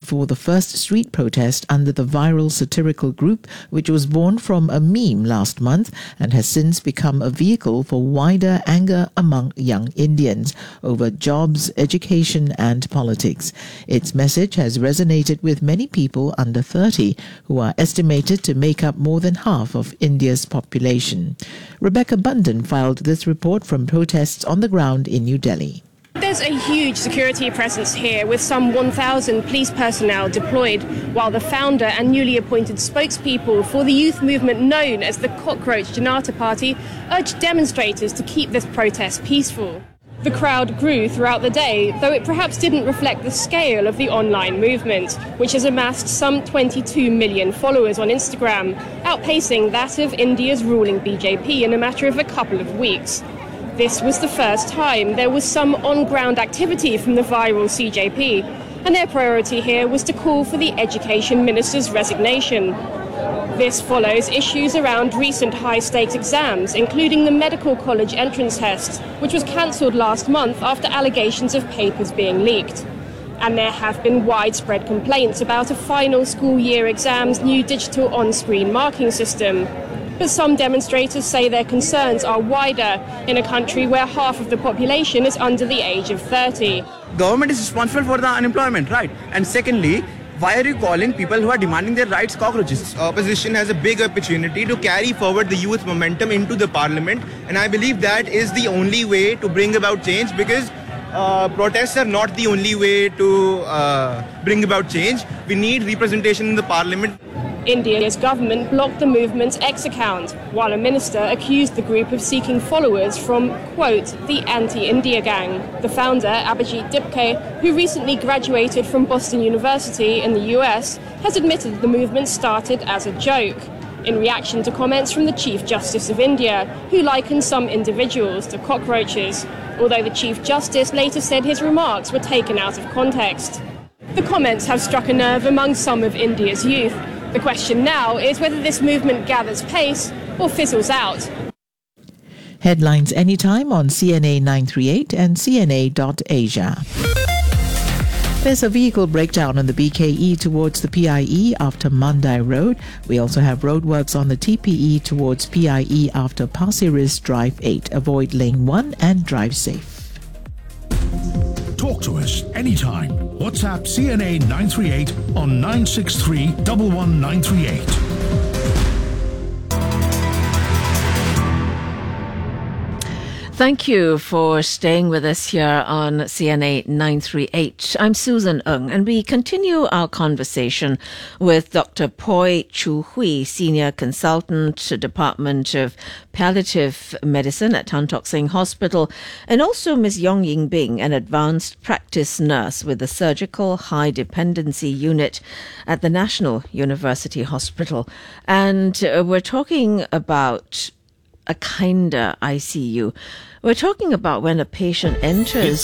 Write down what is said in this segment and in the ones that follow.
before the first street protest under the viral satirical group, which was born from a meme last month and has since become a vehicle for wider anger among young Indians over jobs, education and politics. Its message has resonated with many people under 30, who are estimated to make up more than half of India's population. Rebecca Bundan filed this report from protests on the ground in New Delhi. There's a huge security presence here with some 1,000 police personnel deployed, while the founder and newly appointed spokespeople for the youth movement known as the Cockroach Janata Party urged demonstrators to keep this protest peaceful. The crowd grew throughout the day, though it perhaps didn't reflect the scale of the online movement, which has amassed some 22 million followers on Instagram, outpacing that of India's ruling BJP in a matter of a couple of weeks. This was the first time there was some on-ground activity from the viral CJP, and their priority here was to call for the Education Minister's resignation. This follows issues around recent high-stakes exams, including the Medical College entrance test, which was cancelled last month after allegations of papers being leaked. And there have been widespread complaints about a final school year exam's new digital on-screen marking system. But some demonstrators say their concerns are wider in a country where half of the population is under the age of 30. Government is responsible for the unemployment, right? And secondly, why are you calling people who are demanding their rights cockroaches? Opposition has a big opportunity to carry forward the youth momentum into the parliament, and I believe that is the only way to bring about change, because protests are not the only way to bring about change. We need representation in the parliament. India's government blocked the movement's X account, while a minister accused the group of seeking followers from, quote, the anti-India gang. The founder, Abhijit Dipke, who recently graduated from Boston University in the US, has admitted the movement started as a joke, in reaction to comments from the Chief Justice of India, who likened some individuals to cockroaches, although the Chief Justice later said his remarks were taken out of context. The comments have struck a nerve among some of India's youth. The question now is whether this movement gathers pace or fizzles out. Headlines anytime on CNA 938 and CNA.Asia. There's a vehicle breakdown on the BKE towards the PIE after Mandai Road. We also have roadworks on the TPE towards PIE after Pasir Ris Drive 8. Avoid lane 1 and drive safe. Talk to us anytime. WhatsApp CNA 938 on 963 11938. Thank you for staying with us here on CNA 938. I'm Susan Ng, and we continue our conversation with Dr. Poi Chu Hui, Senior Consultant, Department of Palliative Medicine at Tan Tock Seng Hospital, and also Ms. Yong Ying Bing, an advanced practice nurse with the Surgical High Dependency Unit at the National University Hospital. And we're talking about a kinder ICU. We're talking about when a patient enters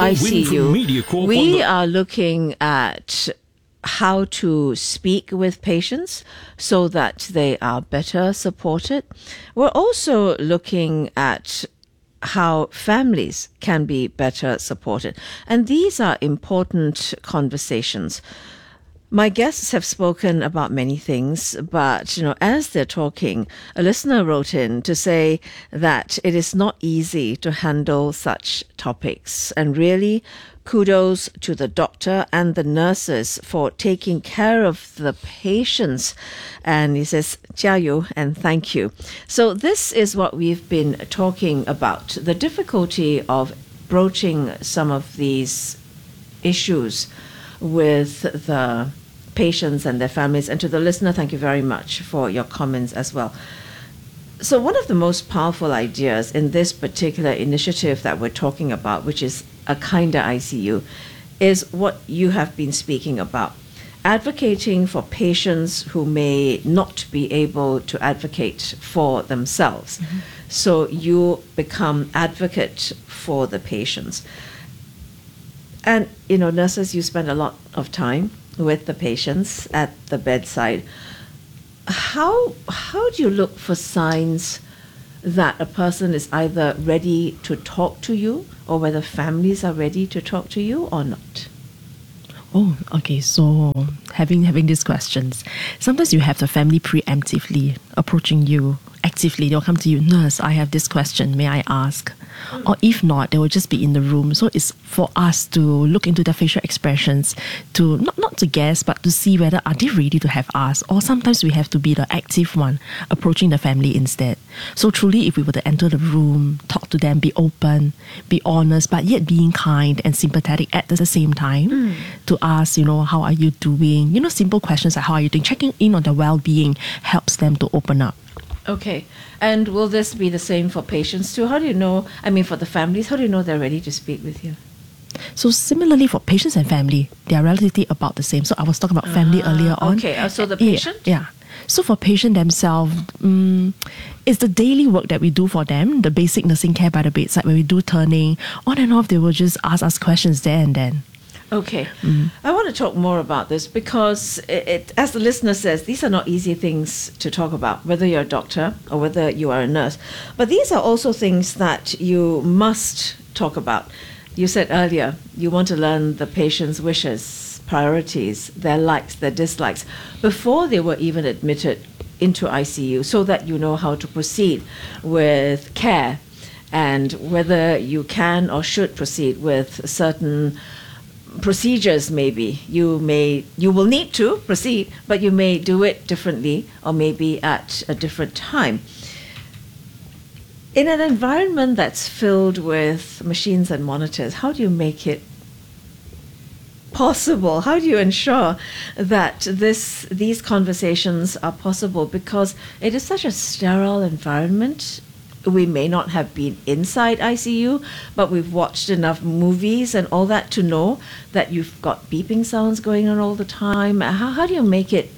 ICU, we are looking at how to speak with patients so that they are better supported. We're also looking at how families can be better supported. And these are important conversations. My guests have spoken about many things, but, as they're talking, a listener wrote in to say that it is not easy to handle such topics. And really, kudos to the doctor and the nurses for taking care of the patients. And he says, 加油 and thank you. So this is what we've been talking about, the difficulty of broaching some of these issues with the patients and their families. And to the listener, thank you very much for your comments as well. So one of the most powerful ideas in this particular initiative that we're talking about, which is a kinder ICU, is what you have been speaking about, advocating for patients who may not be able to advocate for themselves. Mm-hmm. So you become advocate for the patients. And, nurses, you spend a lot of time with the patients at the bedside. How do you look for signs that a person is either ready to talk to you or whether families are ready to talk to you or not? Oh, okay. So having these questions, sometimes you have the family preemptively approaching you actively. They'll come to you, nurse, I have this question. May I ask? Or if not, they will just be in the room. So it's for us to look into their facial expressions, to not to guess, but to see whether are they ready to have us. Or sometimes we have to be the active one approaching the family instead. So truly, if we were to enter the room, talk to them, be open, be honest, but yet being kind and sympathetic at the same time, to ask, how are you doing? Simple questions like how are you doing? Checking in on their well-being helps them to open up. Okay. And will this be the same for patients too? How do you know, for the families, how do you know they're ready to speak with you? So similarly for patients and family, they are relatively about the same. So I was talking about family earlier on. Okay, so the patient? Yeah. So for patient themselves, it's the daily work that we do for them, the basic nursing care by the bedside, when we do turning, on and off, they will just ask us questions there and then. Okay. I want to talk more about this because, as the listener says, these are not easy things to talk about, whether you're a doctor or whether you are a nurse. But these are also things that you must talk about. You said earlier, you want to learn the patient's wishes, priorities, their likes, their dislikes, before they were even admitted into ICU, so that you know how to proceed with care and whether you can or should proceed with certain procedures. Maybe you will need to proceed, but you may do it differently or maybe at a different time. In an environment that's filled with machines and monitors, how do you make it possible? How do you ensure that these conversations are possible? Because it is such a sterile environment. We may not have been inside ICU, but we've watched enough movies and all that to know that you've got beeping sounds going on all the time. How do you make it?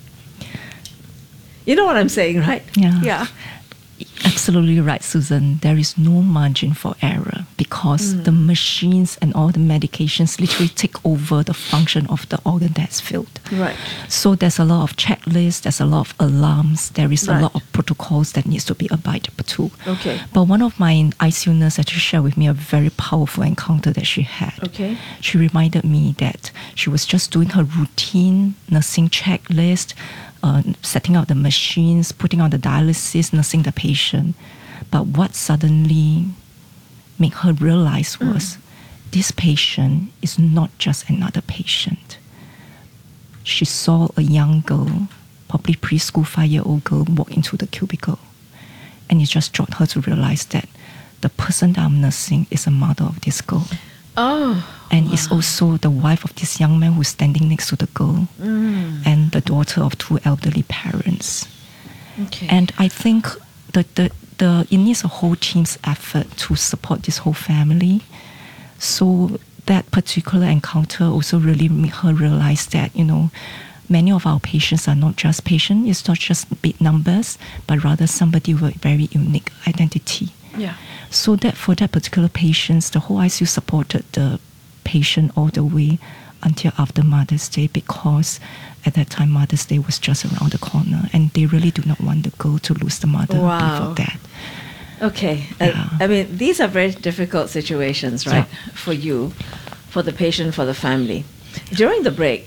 You know what I'm saying, right? Yeah. Absolutely right, Susan. There is no margin for error because the machines and all the medications literally take over the function of the organ that's filled. Right. So there's a lot of checklists, there's a lot of alarms, there is a lot of protocols that needs to be abided to. Okay. But one of my ICU nurses actually shared with me a very powerful encounter that she had. Okay. She reminded me that she was just doing her routine nursing checklist, setting up the machines, putting on the dialysis, nursing the patient. But what suddenly made her realize was this patient is not just another patient. She saw a young girl, probably preschool 5-year-old girl, walk into the cubicle. And it just dropped her to realize that the person that I'm nursing is a mother of this girl. Oh. And is also the wife of this young man who's standing next to the girl and the daughter of 2 elderly parents. Okay. And I think it needs a whole team's effort to support this whole family. So that particular encounter also really made her realize that, many of our patients are not just patients. It's not just big numbers, but rather somebody with a very unique identity. Yeah. So that for that particular patient, the whole ICU supported the patient all the way until after Mother's Day, because at that time Mother's Day was just around the corner and they really do not want the girl to lose the mother before that. Okay. These are very difficult situations, right? Yeah. For you, for the patient, for the family. During the break,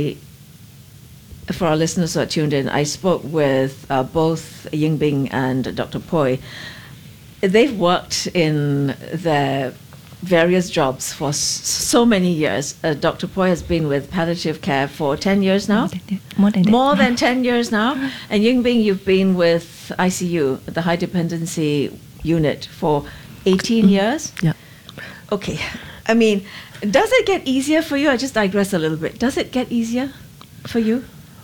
for our listeners who are tuned in, I spoke with both Yingbing and Dr. Poi. They've worked in their various jobs for so many years. Dr. Poi has been with palliative care for 10 years now? More than 10 years now. And Yingbing, you've been with ICU, the high dependency unit, for 18 years? Yeah. Okay. Does it get easier for you? I just digress a little bit. Does it get easier for you?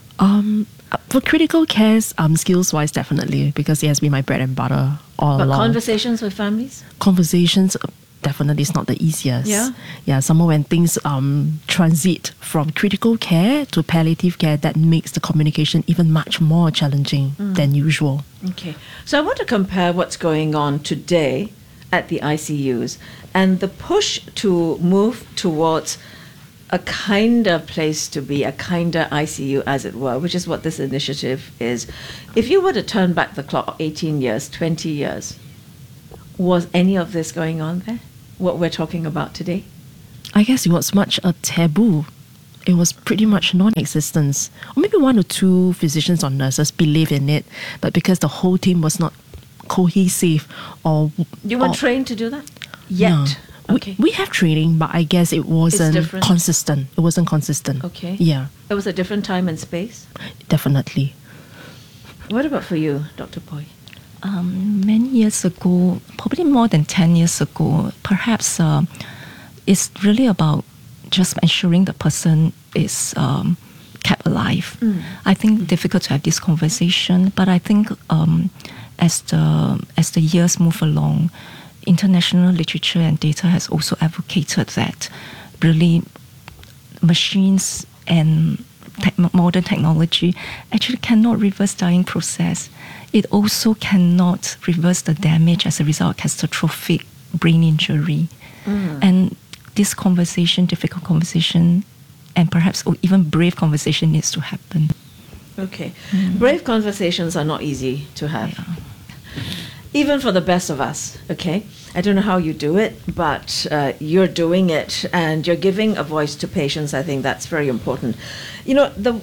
For critical care, skills-wise, definitely, because it has been my bread and butter all along. But conversations with families? Conversations, definitely is not the easiest. Yeah. Somehow when things transit from critical care to palliative care, that makes the communication even much more challenging than usual. Okay. So I want to compare what's going on today at the ICUs and the push to move towards a kinder place to be, a kinder ICU, as it were, which is what this initiative is. If you were to turn back the clock 18 years, 20 years, was any of this going on there? What we're talking about today? I guess it was much a taboo it was pretty much non-existent. Or maybe one or two physicians or nurses believe in it, but because the whole team was not cohesive or... You were trained to do that? Yet? No. Okay. We have training, but I guess it wasn't different. consistent. It wasn't consistent. Okay. Yeah, It was a different time and space? definitely. What about for you, Dr. Poi? Many years ago, probably more than 10 years ago, perhaps it's really about just ensuring the person is kept alive. I think difficult to have this conversation, but I think as the years move along, international literature and data has also advocated that really machines and modern technology actually cannot reverse dying process. It also cannot reverse the damage as a result of catastrophic brain injury. And this conversation, difficult conversation, and perhaps even brave conversation needs to happen. Okay. Brave conversations are not easy to have. Even for the best of us, okay? I don't know how you do it, but you're doing it and you're giving a voice to patients. I think that's very important. You know, the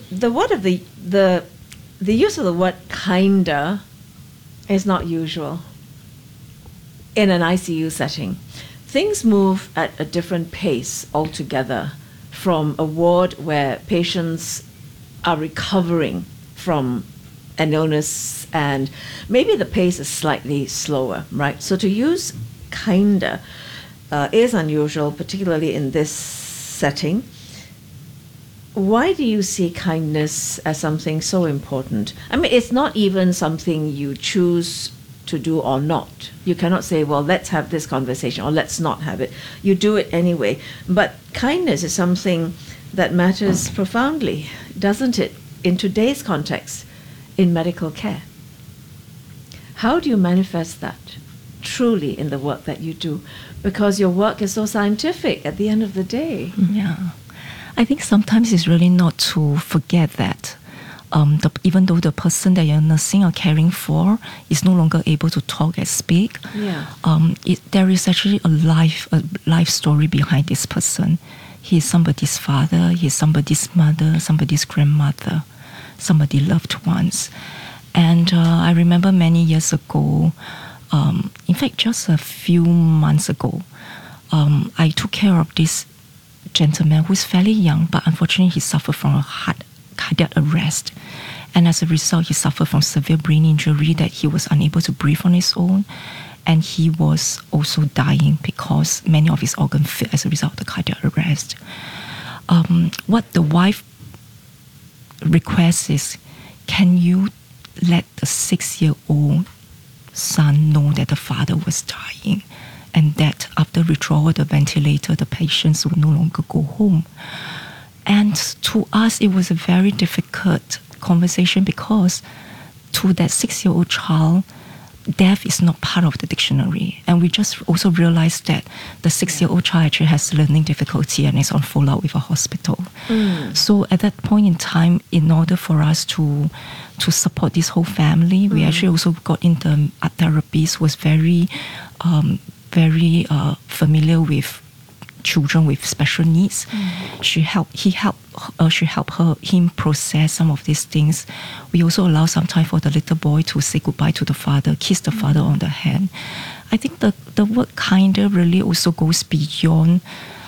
use of the word kinda is not usual in an ICU setting. Things move at a different pace altogether from a ward where patients are recovering from an illness and maybe the pace is slightly slower, right? So to use kinda is unusual, particularly in this setting. Why do you see kindness as something so important? I mean, it's not even something you choose to do or not. You cannot say, well, let's have this conversation or let's not have it. You do it anyway. But kindness is something that matters profoundly, doesn't it, in today's context, in medical care? How do you manifest that truly in the work that you do? Because your work is so scientific at the end of the day. Yeah. I think sometimes it's really not to forget that even though the person that you're nursing or caring for is no longer able to talk and speak, there is actually a life story behind this person. He is somebody's father, he is somebody's mother, somebody's grandmother, somebody's loved ones. And I remember many years ago, in fact, just a few months ago, I took care of this gentleman who's fairly young, but unfortunately he suffered from a cardiac arrest. And as a result, he suffered from severe brain injury that he was unable to breathe on his own. And he was also dying because many of his organs failed as a result of the cardiac arrest. What the wife requests is, can you let the 6-year-old son know that the father was dying and that after withdrawal of the ventilator, the patients would no longer go home? And to us, it was a very difficult conversation because to that 6-year-old child, death is not part of the dictionary. And we just also realized that the 6-year-old child actually has learning difficulty and is on fallout with a hospital. So at that point in time, in order for us to support this whole family, we actually also got into art therapies, was very familiar with children with special needs. She helped him process some of these things. We also allow some time for the little boy to say goodbye to the father, kiss the father on the hand. I think the word kinder really also goes beyond,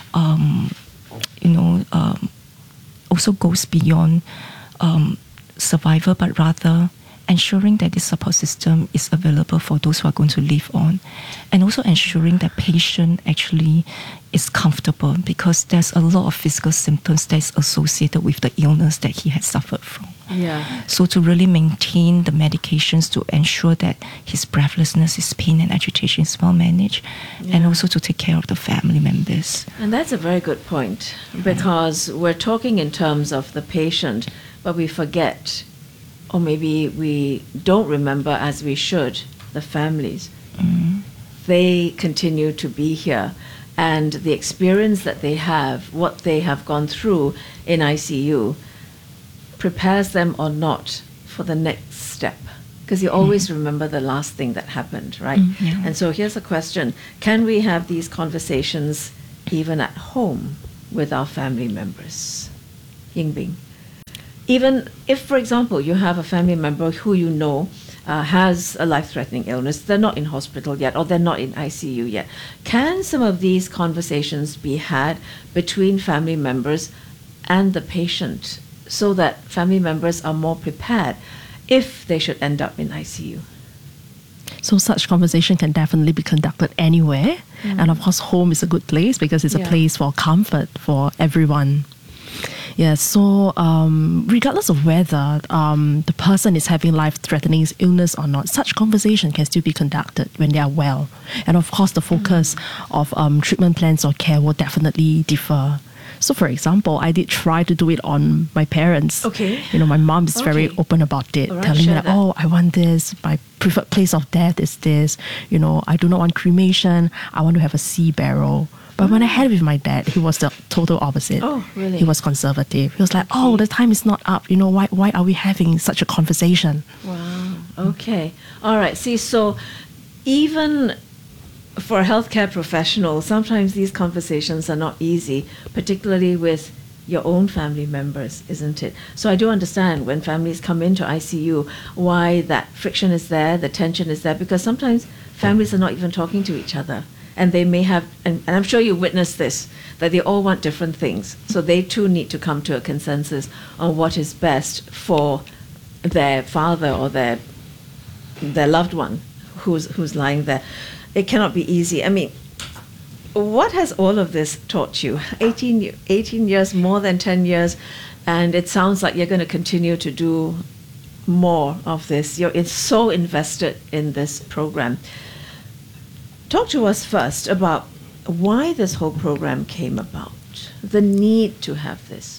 also goes beyond survival, but rather ensuring that this support system is available for those who are going to live on, and also ensuring that patient actually is comfortable, because there's a lot of physical symptoms that's associated with the illness that he has suffered from. So to really maintain the medications to ensure that his breathlessness, his pain and agitation is well managed, and also to take care of the family members. And that's a very good point, because we're talking in terms of the patient, but we forget, or maybe we don't remember as we should, the families. They continue to be here, and the experience that they have, what they have gone through in ICU, prepares them or not for the next step. Because you always remember the last thing that happened, right? And so here's a question. Can we have these conversations even at home with our family members? Yingbing? Even if, for example, you have a family member who you know has a life-threatening illness, they're not in hospital yet or they're not in ICU yet, can some of these conversations be had between family members and the patient so that family members are more prepared if they should end up in ICU? So such conversation can definitely be conducted anywhere. And of course, home is a good place because it's a place for comfort for everyone. Yeah, so regardless of whether the person is having life-threatening illness or not, such conversation can still be conducted when they are well. And of course, the focus of treatment plans or care will definitely differ. So, for example, I did try to do it on my parents. Okay. You know, my mom is very open about it, telling me, I want this. My preferred place of death is this. You know, I do not want cremation. I want to have a sea barrel. But when I had it with my dad, he was the total opposite. Oh, really? He was conservative. He was like, the time is not up. You know, why are we having such a conversation? Wow. Okay. All right. See, so even for a healthcare professional, sometimes these conversations are not easy, particularly with your own family members, isn't it? So I do understand when families come into ICU why that friction is there, the tension is there, because sometimes families are not even talking to each other. And they may have, and I'm sure you witnessed this, that they all want different things. So they too need to come to a consensus on what is best for their father or their loved one who's lying there. It cannot be easy. I mean, what has all of this taught you? 18 years, more than 10 years, and it sounds like you're going to continue to do more of this. You're so invested in this program. Talk to us first about why this whole program came about, the need to have this.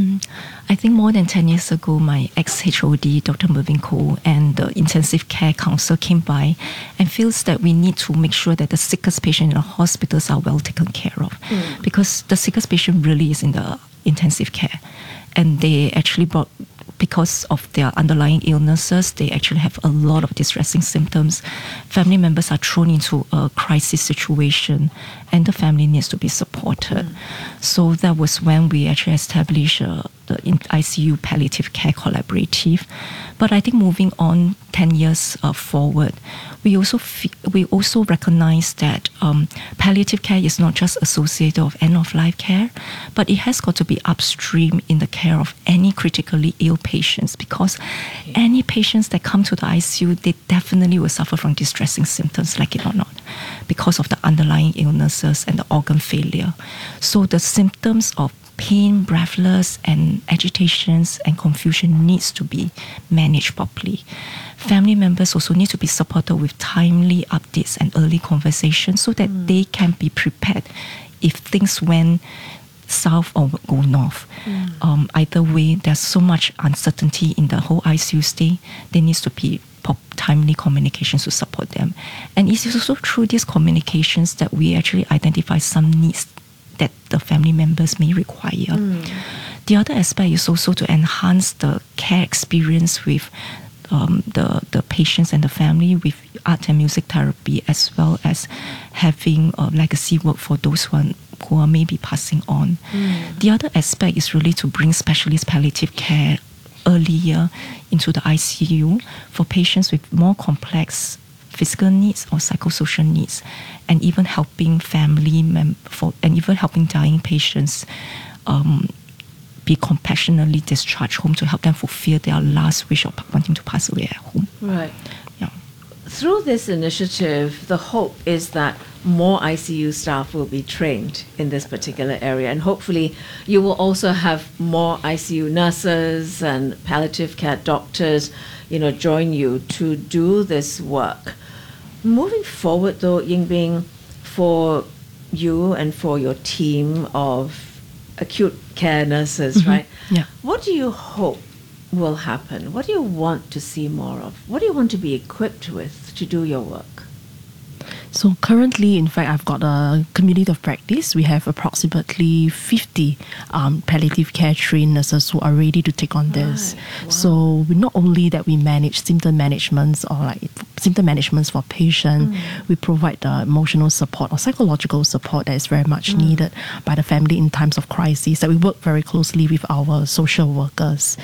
I think more than 10 years ago, my ex-HOD, Dr. Mervyn Koh, and the Intensive Care Council came by and feels that we need to make sure that the sickest patient in the hospitals are well taken care of. Because the sickest patient really is in the intensive care. And they actually because of their underlying illnesses, they actually have a lot of distressing symptoms. Family members are thrown into a crisis situation and the family needs to be supported. So that was when we actually established the ICU Palliative Care Collaborative. But I think moving on 10 years forward, we also recognize that palliative care is not just associated with end-of-life care, but it has got to be upstream in the care of any critically ill patients, because any patients that come to the ICU, they definitely will suffer from distressing symptoms, like it or not, because of the underlying illnesses and the organ failure. So the symptoms of pain, breathless, and agitations and confusion needs to be managed properly. Family members also need to be supported with timely updates and early conversations so that they can be prepared if things went south or go north. Either way, there's so much uncertainty in the whole ICU stay. There needs to be timely communications to support them. And it's also through these communications that we actually identify some needs that the family members may require. The other aspect is also to enhance the care experience with the patients and the family with art and music therapy, as well as having legacy work for those who are maybe passing on. The other aspect is really to bring specialist palliative care earlier into the ICU for patients with more complex physical needs or psychosocial needs, and even helping and even helping dying patients be compassionately discharged home to help them fulfill their last wish of wanting to pass away at home. Right. Yeah. Through this initiative, the hope is that more ICU staff will be trained in this particular area, and hopefully you will also have more ICU nurses and palliative care doctors, join you to do this work. Moving forward, though, Yingbing, for you and for your team of acute care nurses, right? Yeah. What do you hope will happen? What do you want to see more of? What do you want to be equipped with to do your work? So currently, in fact, I've got a community of practice. We have approximately 50 palliative care trained nurses who are ready to take on this. Wow. So not only that we manage symptom managements or like symptom managements for patients, we provide the emotional support or psychological support that is very much needed by the family in times of crisis. That we work very closely with our social workers.